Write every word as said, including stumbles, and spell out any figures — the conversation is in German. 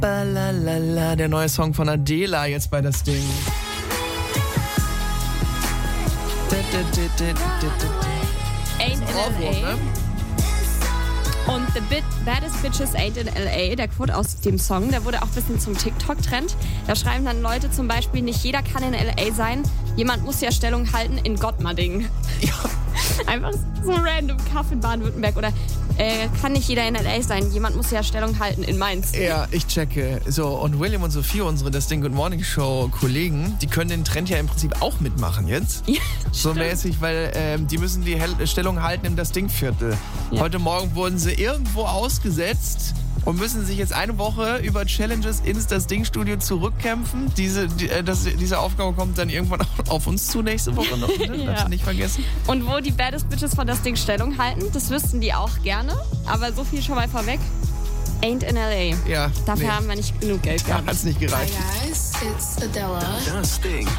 Balalala, der neue Song von Adela jetzt bei das Ding. Ain't in L A. Und The Bit Baddest Bitches Ain't in L A, der Quote aus dem Song, der wurde auch ein bisschen zum TikTok-Trend. Da schreiben dann Leute zum Beispiel, nicht jeder kann in L A sein, jemand muss ja Stellung halten in Gottmarding. Ja. Einfach so random Kaff in Baden-Württemberg. Oder äh, kann nicht jeder in L A sein, jemand muss ja Stellung halten in Mainz. Ja, ich checke. So, und William und Sophie, unsere Das Ding Good Morning Show Kollegen, die können den Trend ja im Prinzip auch mitmachen jetzt. Ja, so mäßig, weil ähm, die müssen die Hel- Stellung halten im Das Ding Viertel. Ja. Heute Morgen wurden sie irgendwo ausgesetzt und müssen sich jetzt eine Woche über Challenges ins Das Ding Studio zurückkämpfen. Diese, die, äh, das, diese Aufgabe kommt dann irgendwann auch auf uns zu nächste Woche noch. Ne? Ja. Darfst du nicht vergessen. Und wo die Baddest Bitches von Das Ding Stellung halten, das wüssten die auch gerne. Aber so viel schon mal vorweg. Ain't in L A. Ja. Dafür nee. haben wir nicht genug Geld gehabt. Ja, hat's nicht gereicht. Hi guys, it's Adela. Das Ding